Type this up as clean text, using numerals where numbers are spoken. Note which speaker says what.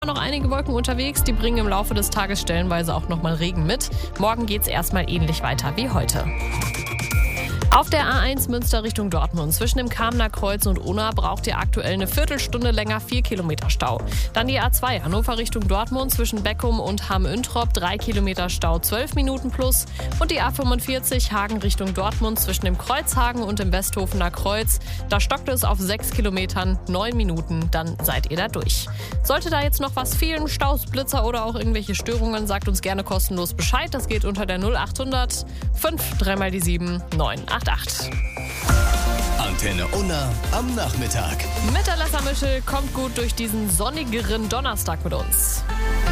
Speaker 1: Noch einige Wolken unterwegs, die bringen im Laufe des Tages stellenweise auch nochmal Regen mit. Morgen geht's erstmal ähnlich weiter wie heute. Auf der A1 Münster Richtung Dortmund zwischen dem Kamener Kreuz und Unna braucht ihr aktuell eine Viertelstunde länger 4 Kilometer Stau. Dann die A2 Hannover Richtung Dortmund zwischen Beckum und Hamm-Üntrop 3 Kilometer Stau, 12 Minuten plus. Und die A45 Hagen Richtung Dortmund zwischen dem Kreuzhagen und dem Westhofener Kreuz. Da stockt es auf 6 Kilometern, 9 Minuten, dann seid ihr da durch. Sollte da jetzt noch was fehlen, Staus, Blitzer oder auch irgendwelche Störungen, sagt uns gerne kostenlos Bescheid. Das geht unter der 0800 5 3 mal die 7 988.
Speaker 2: Antenne Unna am Nachmittag.
Speaker 1: Mit der Mischel kommt gut durch diesen sonnigeren Donnerstag mit uns.